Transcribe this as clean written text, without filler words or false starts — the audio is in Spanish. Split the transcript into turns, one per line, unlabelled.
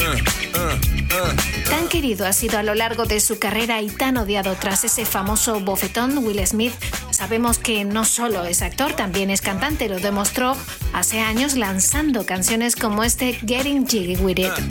Tan querido ha sido a lo largo de su carrera y tan odiado tras ese famoso bofetón, Will Smith. Sabemos que no solo es actor, también es cantante. Lo demostró hace años lanzando canciones como este Getting Jiggy With It.